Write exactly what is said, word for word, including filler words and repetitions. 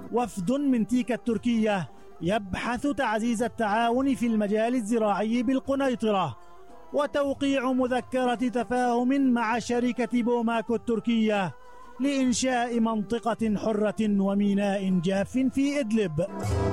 وفد من تيكا التركية يبحث تعزيز التعاون في المجال الزراعي بالقنيطرة وتوقيع مذكرة تفاهم مع شركة بوماكو التركية لإنشاء منطقة حرة وميناء جاف في إدلب.